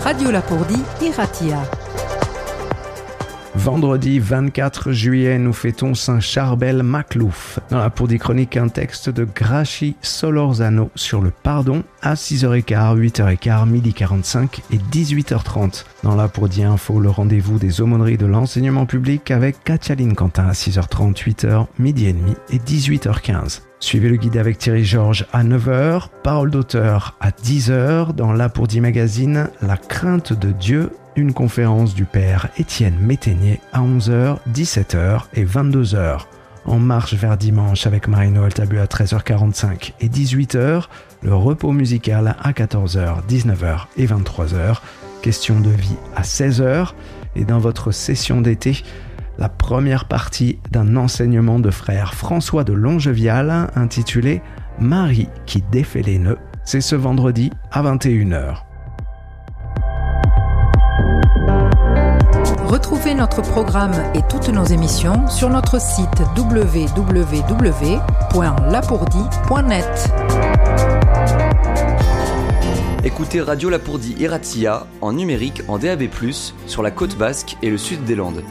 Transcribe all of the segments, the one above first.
Radio Lapourdie, Iratia. Vendredi 24 juillet, nous fêtons Saint Charbel Maclouf. Dans la Lapourdie chronique, un texte de Grachi Solorzano sur le pardon à 6h15, 8h15, 12h45 et 18h30. Dans la Lapourdie Info, le rendez-vous des aumôneries de l'enseignement public avec Katialine Quentin à 6h30, 8h, midi et demi et 18h15. Suivez le guide avec Thierry Georges à 9h, Parole d'auteur à 10h, dans la Lapourdie Magazine, La crainte de Dieu, une conférence du père Étienne Métainier à 11h, 17h et 22h. En marche vers dimanche avec Marie-Noël Tabu à 13h45 et 18h, le repos musical à 14h, 19h et 23h, question de vie à 16h et dans votre session d'été, la première partie d'un enseignement de frère François de Longevial intitulé « Marie qui défait les nœuds ». C'est ce vendredi à 21h. Retrouvez notre programme et toutes nos émissions sur notre site www.lapourdie.net. Écoutez Radio Lapourdie Iratia en numérique en DAB+, sur la côte basque et le sud des Landes.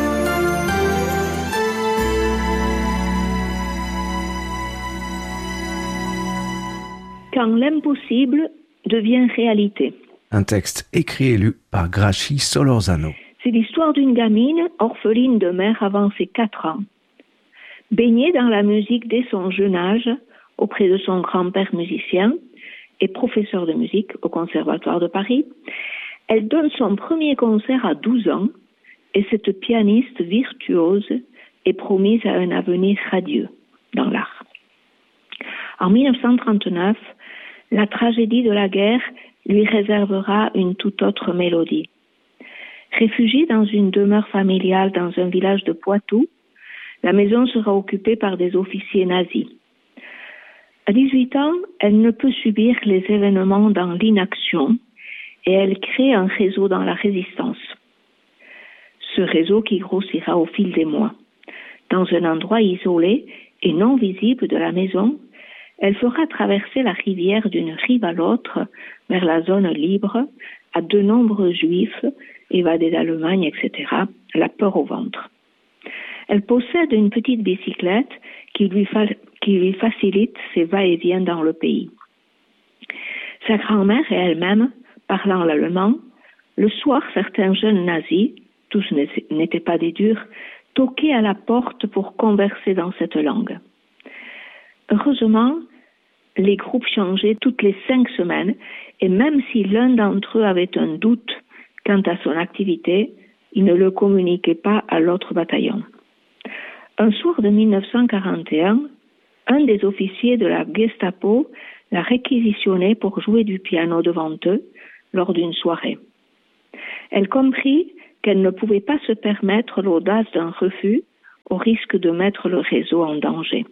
Quand l'impossible devient réalité. Un texte écrit et lu par Grachi Solorzano. C'est l'histoire d'une gamine orpheline de mère avant ses 4 ans. Baignée dans la musique dès son jeune âge, auprès de son grand-père musicien et professeur de musique au Conservatoire de Paris, elle donne son premier concert à 12 ans et cette pianiste virtuose est promise à un avenir radieux dans l'art. En 1939, la tragédie de la guerre lui réservera une toute autre mélodie. Réfugiée dans une demeure familiale dans un village de Poitou, la maison sera occupée par des officiers nazis. À 18 ans, elle ne peut subir les événements dans l'inaction et elle crée un réseau dans la résistance. Ce réseau qui grossira au fil des mois. Dans un endroit isolé et non visible de la maison, elle fera traverser la rivière d'une rive à l'autre vers la zone libre à de nombreux juifs évadés d'Allemagne, etc., la peur au ventre. Elle possède une petite bicyclette qui lui facilite ses va-et-vient dans le pays. Sa grand-mère et elle-même, parlant l'allemand, le soir, certains jeunes nazis, tous n'étaient pas des durs, toquaient à la porte pour converser dans cette langue. Heureusement, les groupes changeaient toutes les 5 semaines et même si l'un d'entre eux avait un doute quant à son activité, il ne le communiquait pas à l'autre bataillon. Un soir de 1941, un des officiers de la Gestapo l'a réquisitionné pour jouer du piano devant eux lors d'une soirée. Elle comprit qu'elle ne pouvait pas se permettre l'audace d'un refus au risque de mettre le réseau en danger.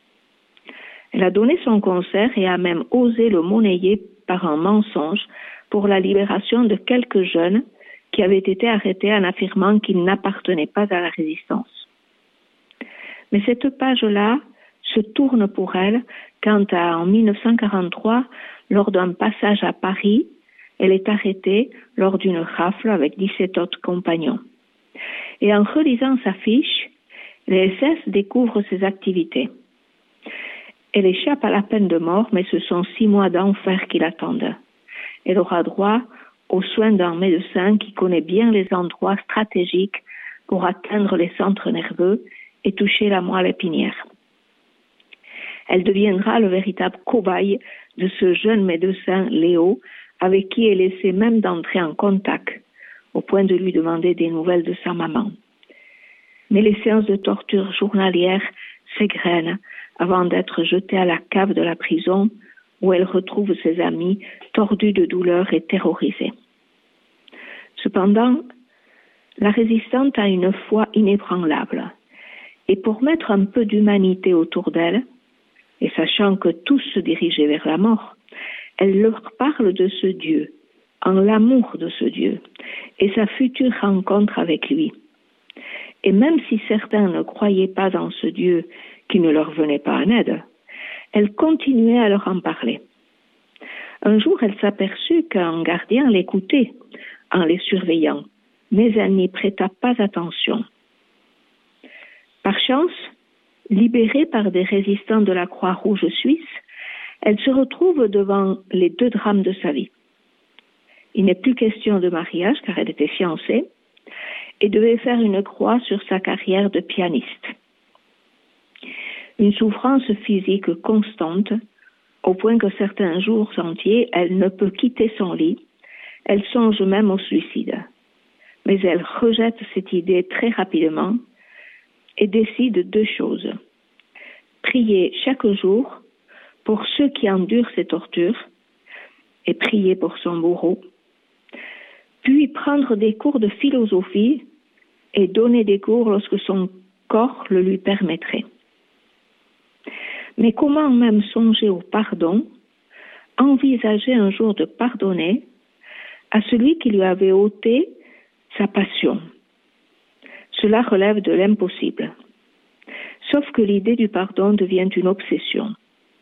Elle a donné son concert et a même osé le monnayer par un mensonge pour la libération de quelques jeunes qui avaient été arrêtés en affirmant qu'ils n'appartenaient pas à la résistance. Mais cette page-là se tourne pour elle quand, en 1943, lors d'un passage à Paris, elle est arrêtée lors d'une rafle avec 17 autres compagnons. Et en relisant sa fiche, les SS découvrent ses activités. Elle échappe à la peine de mort, mais ce sont 6 mois d'enfer qui l'attendent. Elle aura droit aux soins d'un médecin qui connaît bien les endroits stratégiques pour atteindre les centres nerveux et toucher la moelle épinière. Elle deviendra le véritable cobaye de ce jeune médecin Léo, avec qui elle essaie même d'entrer en contact, au point de lui demander des nouvelles de sa maman. Mais les séances de torture journalières s'égrènent avant d'être jetée à la cave de la prison où elle retrouve ses amis tordus de douleur et terrorisés. Cependant, la résistante a une foi inébranlable. Et pour mettre un peu d'humanité autour d'elle, et sachant que tous se dirigeaient vers la mort, elle leur parle de ce Dieu, en l'amour de ce Dieu, et sa future rencontre avec lui. Et même si certains ne croyaient pas en ce Dieu qui ne leur venait pas en aide, elle continuait à leur en parler. Un jour, elle s'aperçut qu'un gardien l'écoutait, en les surveillant, mais elle n'y prêta pas attention. Par chance, libérée par des résistants de la Croix-Rouge suisse, elle se retrouve devant les 2 drames de sa vie. Il n'est plus question de mariage car elle était fiancée et devait faire une croix sur sa carrière de pianiste. Une souffrance physique constante, au point que certains jours entiers, elle ne peut quitter son lit. Elle songe même au suicide. Mais elle rejette cette idée très rapidement et décide 2 choses. Prier chaque jour pour ceux qui endurent ces tortures et prier pour son bourreau. Puis prendre des cours de philosophie et donner des cours lorsque son corps le lui permettrait. Mais comment même songer au pardon, envisager un jour de pardonner à celui qui lui avait ôté sa passion? Cela relève de l'impossible. Sauf que l'idée du pardon devient une obsession.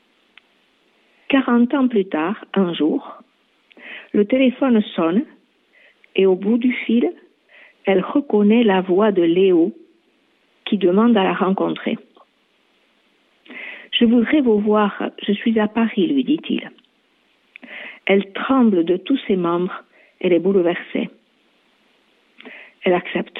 40 ans plus tard, un jour, le téléphone sonne et au bout du fil, elle reconnaît la voix de Léo qui demande à la rencontrer. « Je voudrais vous voir, je suis à Paris, lui dit-il. » Elle tremble de tous ses membres, elle est bouleversée. Elle accepte.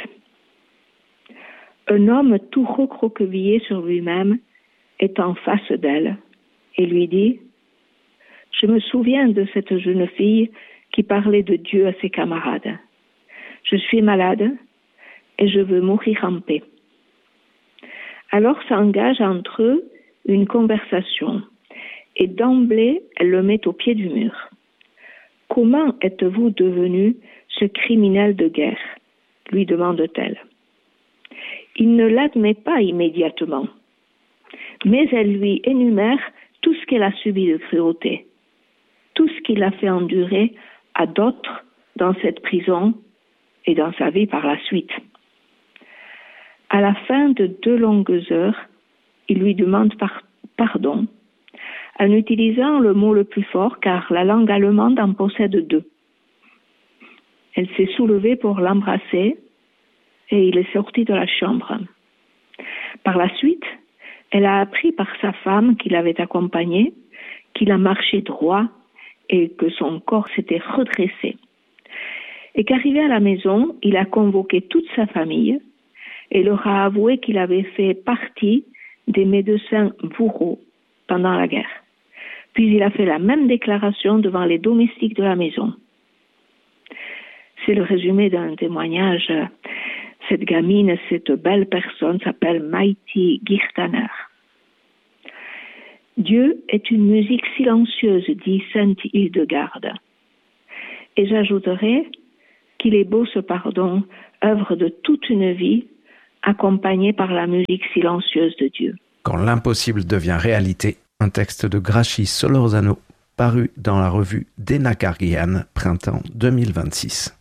Un homme tout recroquevillé sur lui-même est en face d'elle et lui dit « Je me souviens de cette jeune fille qui parlait de Dieu à ses camarades. Je suis malade et je veux mourir en paix. » Alors s'engage entre eux une conversation et d'emblée elle le met au pied du mur. « Comment êtes-vous devenu ce criminel de guerre ?» lui demande-t-elle. Il ne l'admet pas immédiatement, mais elle lui énumère tout ce qu'elle a subi de cruauté, tout ce qu'il a fait endurer à d'autres dans cette prison et dans sa vie par la suite. À la fin de 2 longues heures, il lui demande pardon, en utilisant le mot le plus fort car la langue allemande en possède 2. Elle s'est soulevée pour l'embrasser et il est sorti de la chambre. Par la suite, elle a appris par sa femme qui l'avait accompagné qu'il a marché droit et que son corps s'était redressé. Et qu'arrivé à la maison, il a convoqué toute sa famille et leur a avoué qu'il avait fait partie des médecins bourreaux pendant la guerre. Puis il a fait la même déclaration devant les domestiques de la maison. C'est le résumé d'un témoignage. Cette gamine, cette belle personne s'appelle Maïti Girtaner. Dieu est une musique silencieuse, dit Sainte Hildegarde. Et j'ajouterai qu'il est beau ce pardon, œuvre de toute une vie, accompagné par la musique silencieuse de Dieu. Quand l'impossible devient réalité, un texte de Grachi Solorzano paru dans la revue Dena Kargian, printemps 2026.